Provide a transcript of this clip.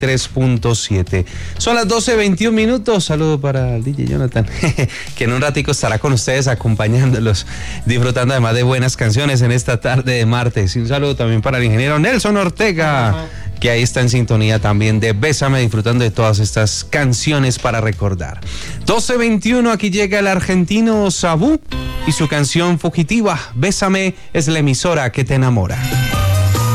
3.7. Son las 12:21 minutos. Saludo para el DJ Jonathan, que en un ratico estará con ustedes acompañándolos, disfrutando además de buenas canciones en esta tarde de martes. Y un saludo también para el ingeniero Nelson Ortega, que ahí está en sintonía también de Bésame, disfrutando de todas estas canciones para recordar. 12:21, aquí llega el argentino Sabú y su canción fugitiva. Bésame es la emisora que te enamora.